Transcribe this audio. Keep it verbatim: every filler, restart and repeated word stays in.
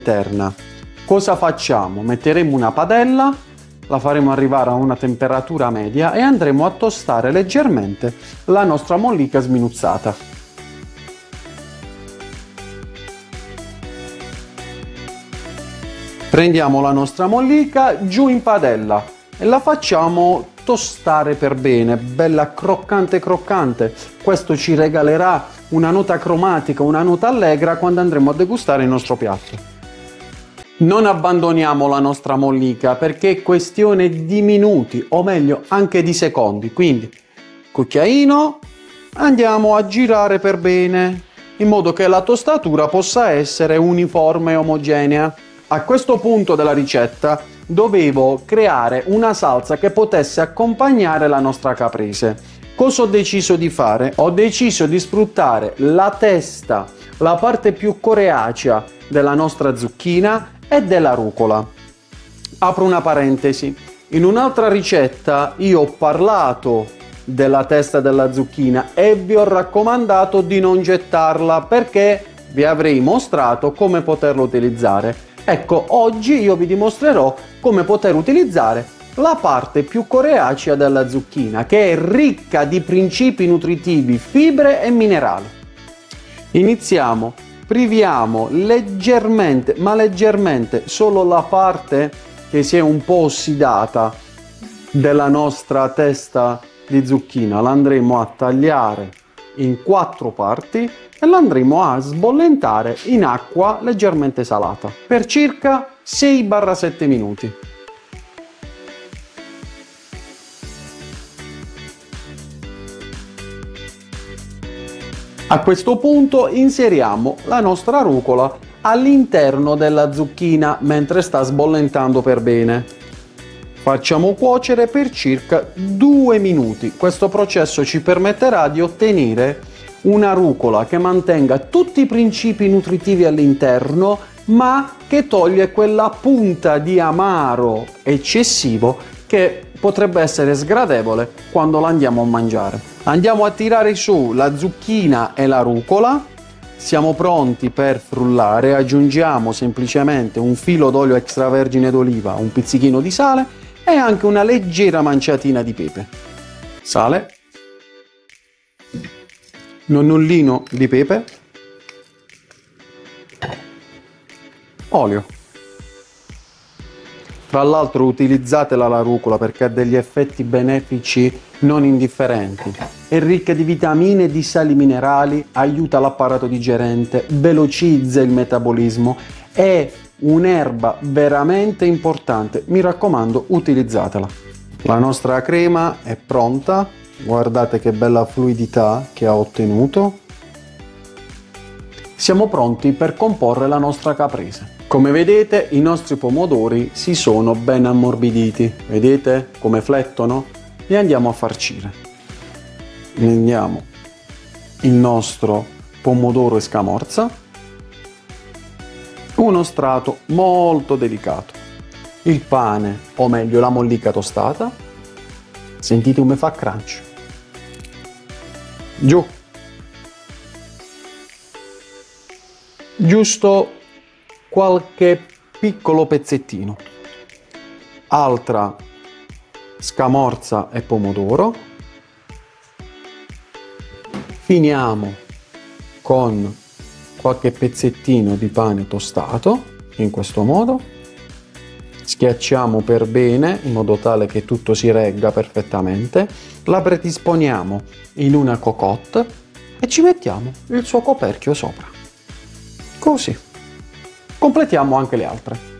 interna. Cosa facciamo? Metteremo una padella, la faremo arrivare a una temperatura media e andremo a tostare leggermente la nostra mollica sminuzzata. Prendiamo la nostra mollica giù in padella e la facciamo tostare per bene, bella croccante croccante. Questo ci regalerà una nota cromatica, una nota allegra quando andremo a degustare il nostro piatto. Non abbandoniamo la nostra mollica perché è questione di minuti, o meglio anche di secondi, quindi cucchiaino, andiamo a girare per bene in modo che la tostatura possa essere uniforme e omogenea. A questo punto della ricetta dovevo creare una salsa che potesse accompagnare la nostra caprese. Cosa ho deciso di fare? Ho deciso di sfruttare la testa, la parte più coriacea della nostra zucchina e della rucola. Apro una parentesi. In un'altra ricetta io ho parlato della testa della zucchina e vi ho raccomandato di non gettarla perché vi avrei mostrato come poterla utilizzare. Ecco, oggi io vi dimostrerò come poter utilizzare la parte più coriacea della zucchina, che è ricca di principi nutritivi, fibre e minerali. Iniziamo. Priviamo leggermente, ma leggermente, solo la parte che si è un po' ossidata della nostra testa di zucchina. La andremo a tagliare in quattro parti e la andremo a sbollentare in acqua leggermente salata per circa sei sette minuti. A questo punto inseriamo la nostra rucola all'interno della zucchina mentre sta sbollentando per bene. Facciamo cuocere per circa due minuti. Questo processo ci permetterà di ottenere una rucola che mantenga tutti i principi nutritivi all'interno, ma che toglie quella punta di amaro eccessivo che potrebbe essere sgradevole quando la andiamo a mangiare. Andiamo a tirare su la zucchina e la rucola. Siamo pronti per frullare. Aggiungiamo semplicemente un filo d'olio extravergine d'oliva, un pizzichino di sale e anche una leggera manciatina di pepe. Sale, nonnellino di pepe, olio. Tra l'altro utilizzatela la rucola perché ha degli effetti benefici non indifferenti. È ricca di vitamine e di sali minerali, aiuta l'apparato digerente, velocizza il metabolismo, è un'erba veramente importante. Mi raccomando, utilizzatela. La nostra crema è pronta, guardate che bella fluidità che ha ottenuto. Siamo pronti per comporre la nostra caprese. Come vedete i nostri pomodori si sono ben ammorbiditi, vedete come flettono? Li andiamo a farcire. Prendiamo il nostro pomodoro e scamorza, uno strato molto delicato, il pane, o meglio la mollica tostata, sentite come fa crunch, giù, giusto qualche piccolo pezzettino, altra scamorza e pomodoro, finiamo con qualche pezzettino di pane tostato, in questo modo, schiacciamo per bene in modo tale che tutto si regga perfettamente, la predisponiamo in una cocotte e ci mettiamo il suo coperchio sopra, così. Completiamo anche le altre.